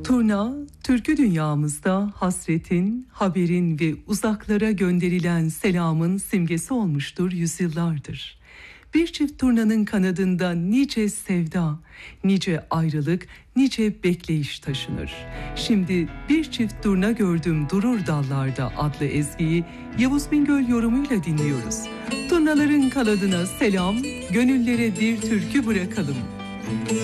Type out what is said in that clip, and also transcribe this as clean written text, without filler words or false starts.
Turna, türkü dünyamızda hasretin, haberin ve uzaklara gönderilen selamın simgesi olmuştur yüzyıllardır. Bir çift turnanın kanadında nice sevda, nice ayrılık, nice bekleyiş taşınır. Şimdi bir çift turna gördüm durur dallarda adlı ezgiyi Yavuz Bingöl yorumuyla dinliyoruz. Turnaların kanadına selam, gönüllere bir türkü bırakalım.